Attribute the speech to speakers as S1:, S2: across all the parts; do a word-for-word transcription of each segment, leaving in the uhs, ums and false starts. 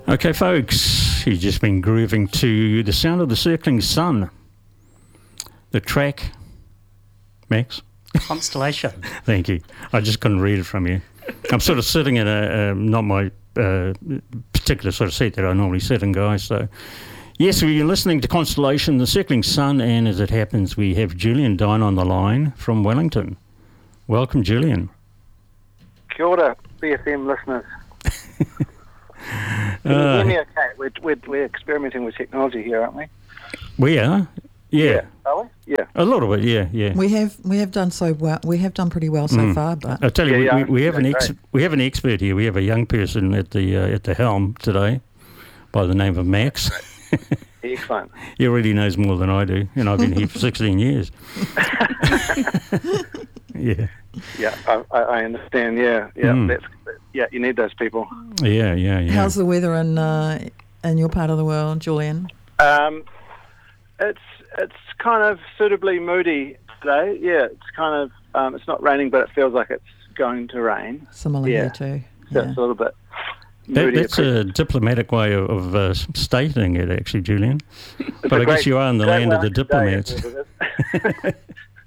S1: Okay, folks, you've just been grooving to the sound of the circling sun. The track, Max?
S2: Constellation.
S1: Thank you. I just couldn't read it from you. I'm sort of sitting in a, um, not my uh, particular sort of seat that I normally sit in, guys. So, yes, we're listening to Constellation, the circling sun, and as it happens, we have Julian Dine on the line from Wellington. Welcome, Julian.
S3: Kia ora, B F M listeners. Can you hear me okay? We're, we're, we're experimenting with technology here, aren't we?
S1: We are? Yeah.
S3: yeah. Are we? Yeah.
S1: A little bit, yeah, yeah.
S4: We have we have done so well. We have done pretty well so
S1: Mm.
S4: far, but
S1: I'll tell you,
S3: Yeah,
S1: we,
S3: yeah,
S1: we, we have an
S3: yeah,
S1: ex,
S3: great.
S1: we have an expert here. We have a young person at the uh, at the helm today, by the name of Max.
S3: Excellent.
S1: He already knows more than I do, and I've been here for sixteen years. yeah,
S3: Yeah, I, I I understand. Yeah, yeah.
S1: Mm.
S3: That's yeah. You need those people.
S1: yeah, yeah, yeah.
S4: how's the weather in uh, in your part of the world, Julian?
S3: Um, it's it's kind of suitably moody today. Yeah, it's kind of um, it's not raining, but it feels like it's going to rain.
S4: Similar
S3: Yeah.
S4: here too.
S3: So
S4: Yeah.
S3: it's a little bit
S1: That,
S3: moody.
S1: that's a diplomatic way of, of uh, stating it, actually, Julian.
S3: It's
S1: But
S3: a
S1: I guess
S3: great-
S1: you are in the
S3: great
S1: land of the
S3: Wellington day,
S1: diplomats.
S3: is what it is.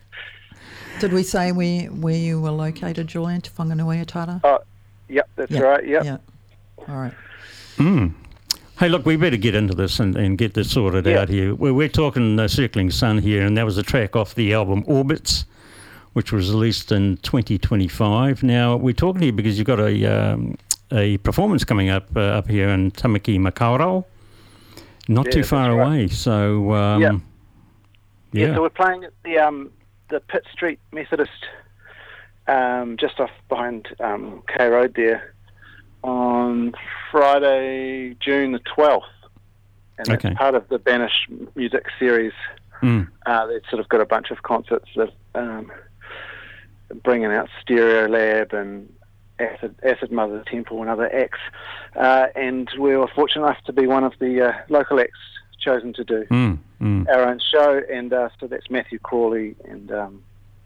S4: Did we say where where you were located, Julian? Te Whanganui-a-Tara?
S3: Oh, yep, that's
S4: Yeah.
S3: right. Yep.
S4: Yeah. All right.
S1: Mm. Hey, look, we better get into this and, and get this sorted
S3: Yeah.
S1: out here. We're, we're talking uh, Circling Sun here, and that was a track off the album Orbits, which was released in twenty twenty-five. Now, we're talking here because you've got a um, a performance coming up uh, up here in Tamaki Makaurau, not
S3: Yeah,
S1: too far
S3: that's right.
S1: away. So, um,
S3: Yeah.
S1: yeah.
S3: Yeah, so we're playing at the um, the Pitt Street Methodist, um, just off behind um, K Road there, on Friday, June the twelfth, and
S1: Okay.
S3: it's part of the Banish Music Series.
S1: Mm.
S3: Uh, they've sort of got a bunch of concerts that um, bringing out Stereo Lab and Acid, Acid Mother Temple and other acts, uh, and we were fortunate enough to be one of the uh, local acts chosen to do
S1: Mm. Mm.
S3: our own show, and uh, so that's Matthew Crawley and um,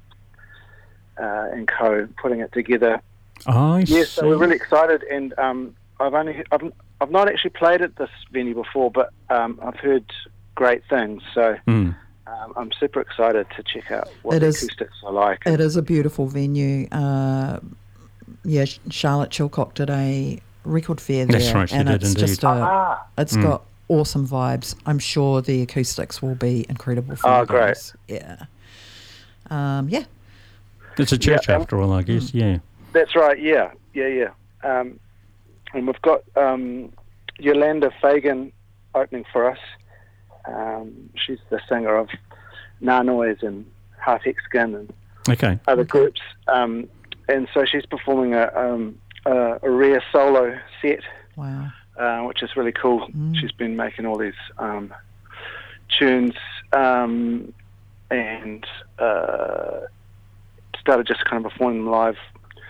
S3: uh, and co putting it together.
S1: I
S3: Yeah, so
S1: see.
S3: we're really excited, and um, I've only I've, I've not actually played at this venue before, but um, I've heard great things, so
S1: Mm.
S3: um, I'm super excited to check out what
S4: It
S3: the
S4: is-
S3: acoustics are like.
S4: It is a beautiful venue. Uh, yeah, Sh- Charlotte Chilcock did a record fair there,
S1: That's right, she
S4: and
S1: did
S4: it's
S1: indeed.
S4: just a,
S3: Ah,
S4: it's
S1: Mm.
S4: got awesome vibes. I'm sure the acoustics will be incredible for
S3: Oh,
S4: you
S3: great.
S4: guys. Yeah. Um, yeah.
S1: It's a church
S3: Yeah, um,
S1: after all, I guess. Yeah.
S3: that's right. Yeah, yeah, yeah. Um, and we've got um, Yolanda Fagan opening for us. Um, she's the singer of Nanois and Half Hexagon and
S1: Okay.
S3: other groups, um, and so she's performing a, um, a, a rare solo set,
S4: Wow.
S3: uh, which is really cool.
S4: Mm.
S3: She's been making all these um, tunes um, and uh, started just kind of performing them live.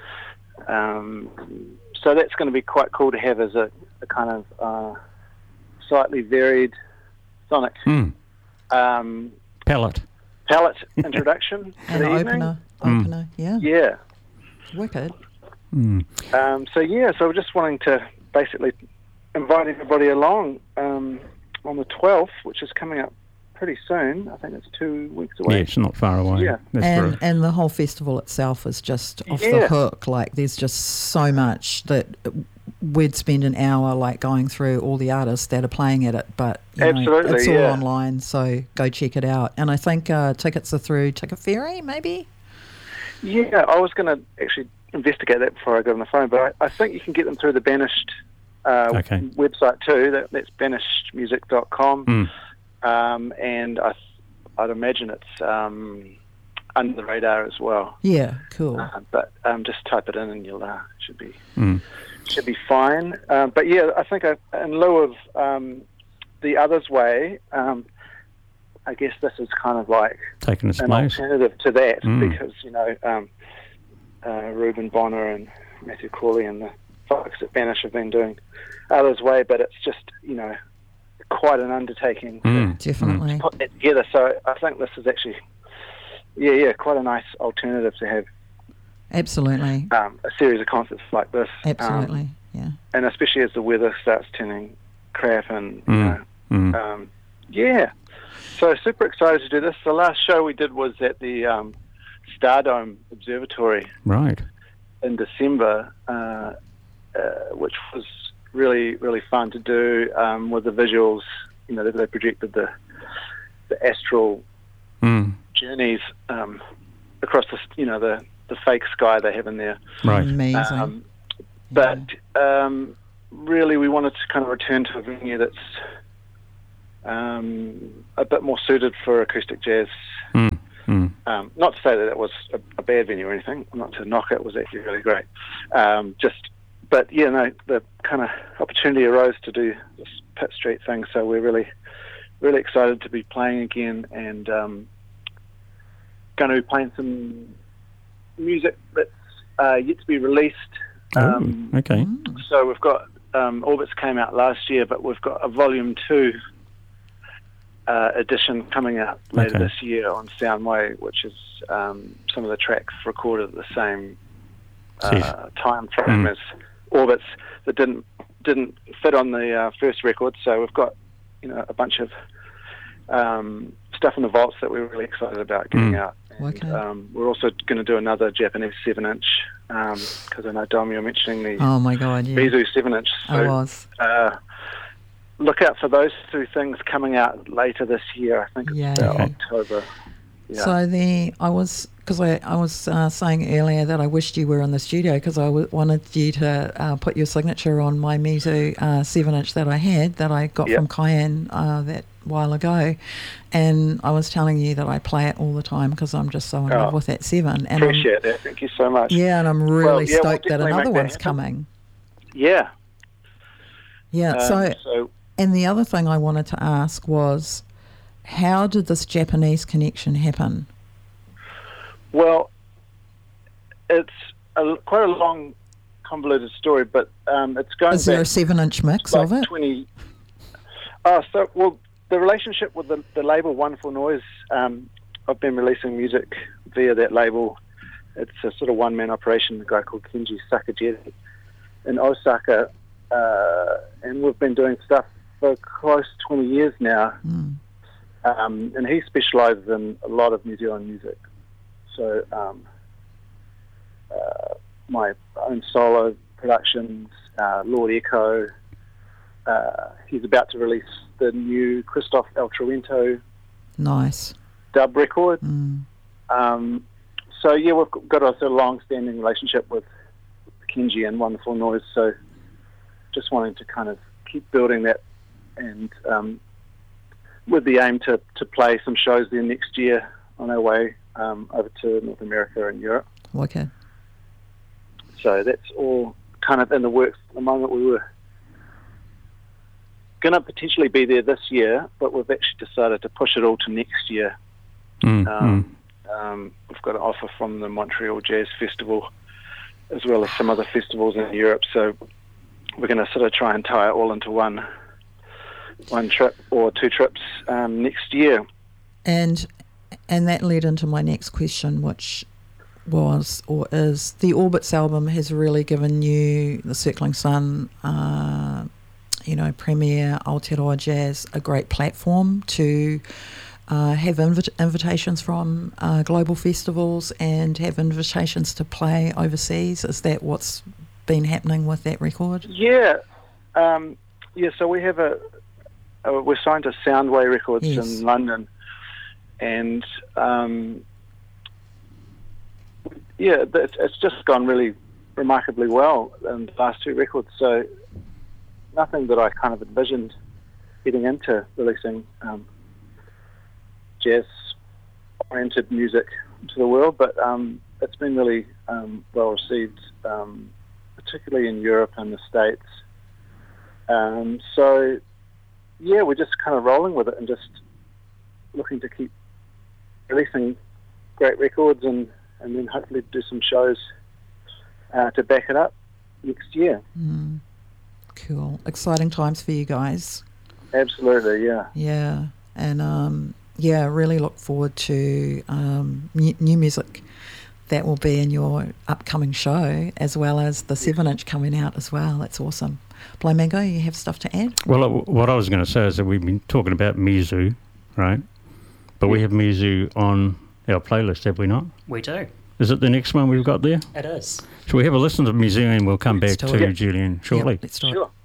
S3: Um, so that's going to be quite cool to have as a, a kind of uh, slightly varied sonic
S1: Mm.
S3: um,
S1: Palette.
S3: palette introduction to
S4: And
S3: the
S4: an
S3: evening.
S4: opener.
S1: Mm.
S4: Opener. Yeah.
S3: Yeah.
S4: Wicked.
S1: Mm.
S3: Um, so yeah, so we're just wanting to basically invite everybody along um, on the twelfth, which is coming up pretty soon. I think it's two weeks away.
S1: Yeah, it's not far away.
S3: Yeah.
S1: That's
S4: and
S1: great.
S4: and the whole festival itself is just off the
S3: Yeah.
S4: hook. Like there's just so much that we'd spend an hour like going through all the artists that are playing at it, but you know,
S3: Absolutely,
S4: it's all
S3: yeah.
S4: online, so go check it out. And I think uh, tickets are through Ticket Ferry, maybe.
S3: Yeah, I was going to actually investigate that before I got on the phone, but I, I think you can get them through the Banished uh,
S1: Okay.
S3: website too. That, that's banished music dot com.
S1: Mm.
S3: Um, and I, I'd imagine it's um, under the radar as well.
S4: Yeah, cool.
S3: Uh, but um, just type it in and you'll uh, should be
S1: Mm.
S3: should be fine. Um, but yeah, I think I, in lieu of um, the Others Way, um, I guess this is kind of like
S1: Taking its
S3: an
S1: place.
S3: alternative to that
S1: Mm.
S3: because you know um, uh, Reuben Bonner and Matthew Crawley and the folks at Banish have been doing Others Way, but it's just you know quite an undertaking
S1: Mm.
S4: Definitely.
S3: to put that together. So I think this is actually yeah yeah quite a nice alternative to have
S4: Absolutely.
S3: um, a series of concerts like this. Um,
S4: Absolutely. Yeah.
S3: And especially as the weather starts turning crap and, you
S1: Mm.
S3: know,
S1: Mm.
S3: um, yeah. So super excited to do this. The last show we did was at the um, Stardome Observatory
S1: Right.
S3: in December, uh, uh, which was really, really fun to do um, with the visuals. You know, they, they projected the the astral
S1: Mm.
S3: journeys um, across the, you know, the, the fake sky they have in there.
S1: Right.
S4: Amazing.
S3: Um, but um, really, we wanted to kind of return to a venue that's um, a bit more suited for acoustic jazz.
S1: Mm. Mm.
S3: Um, not to say that it was a, a bad venue or anything. Not to knock it. It was actually really great. Um, just, but yeah, no, the kind of opportunity arose to do this Pitt Street thing. So we're really, really excited to be playing again, and um, going to be playing some music that's uh, yet to be released. Um,
S1: oh, okay.
S3: So we've got um, Orbits came out last year, but we've got a volume two uh, edition coming out later
S1: Okay.
S3: this year on Soundway, which is um, some of the tracks recorded at the same uh, time frame
S1: Mm.
S3: as Orbits that didn't didn't fit on the uh, first record. So we've got, you know, a bunch of um, stuff in the vaults that we're really excited about getting
S1: Mm.
S3: out. And,
S4: Okay.
S3: um, we're also going to do another Japanese seven inch because I know, Dom, you're mentioning the
S4: Oh my God, yeah.
S3: Mizu seven inch. So,
S4: I was.
S3: uh, look out for those two things coming out later this year. I think it's
S4: Yeah.
S3: about
S1: Okay.
S3: October. Yeah.
S4: So the I was because I, I was uh, saying earlier that I wished you were in the studio because I w- wanted you to uh, put your signature on my Mizu uh, seven inch that I had that I got
S3: Yep.
S4: from Cayenne uh, that while ago, and I was telling you that I play it all the time because I'm just so in love
S3: Oh,
S4: with that seven. And I'm,
S3: Appreciate that. Thank you so much.
S4: yeah, and I'm really
S3: Well, yeah, we'll
S4: stoked that
S3: definitely
S4: another
S3: make that
S4: one's
S3: happen.
S4: coming.
S3: Yeah.
S4: Yeah.
S3: Um,
S4: so
S3: so
S4: and the other thing I wanted to ask was, how did this Japanese connection happen?
S3: Well, it's a, quite a long, convoluted story, but um, it's going
S4: Is there
S3: back
S4: a seven-inch mix
S3: like
S4: of it?
S3: twenty. Oh, so well, the relationship with the, the label Wonderful Noise. Um, I've been releasing music via that label. It's a sort of one-man operation. A guy called Kenji Sakajiri in Osaka, uh, and we've been doing stuff for close to twenty years now.
S4: Mm.
S3: Um, and he specialises in a lot of New Zealand music. So um, uh, my own solo productions, uh, Lord Echo. Uh, he's about to release the new Christoph El Truento
S4: Nice.
S3: dub record.
S4: Mm.
S3: Um, so yeah, we've got a sort of long-standing relationship with Kenji and Wonderful Noise. So just wanting to kind of keep building that, and um, with the aim to, to play some shows there next year on our way um, over to North America and Europe.
S4: Wicked.
S3: So that's all kind of in the works at the moment. We were going to potentially be there this year, but we've actually decided to push it all to next year.
S1: Mm.
S3: Um, um, we've got an offer from the Montreal Jazz Festival as well as some other festivals in Europe, so we're going to sort of try and tie it all into one one trip or two trips um, next year.
S4: And and that led into my next question, which was or is the Orbits album has really given you, the Circling Sun, uh, you know, Premier Aotearoa Jazz, a great platform to uh, have invi- invitations from uh, global festivals and have invitations to play overseas. Is that what's been happening with that record?
S3: Yeah, um, yeah. So we have a, a we're signed to Soundway Records
S4: Yes.
S3: in London, and um, yeah, it's, it's just gone really remarkably well in the last two records. So nothing that I kind of envisioned getting into releasing um, jazz-oriented music to the world, but um, it's been really um, well received, um, particularly in Europe and the States. Um, so, yeah, we're just kind of rolling with it and just looking to keep releasing great records and, and then hopefully do some shows uh, to back it up next year.
S4: Mm. Cool. Exciting times for you guys.
S3: Absolutely, yeah.
S4: Yeah. And um, yeah, really look forward to um, new, new music that will be in your upcoming show, as well as the seven inch coming out as well. That's awesome. Blind Mango, you have stuff to add?
S1: Well, uh, what I was going to say is that we've been talking about Mizu, right? But we have Mizu on our playlist, have we not?
S2: We do.
S1: Is it the next one we've got there?
S2: It is.
S1: Shall we have a listen to Mizu and we'll come
S4: Let's
S1: back
S4: do
S1: to
S4: it.
S1: Julian shortly?
S4: Yep, let's do it.
S3: Sure.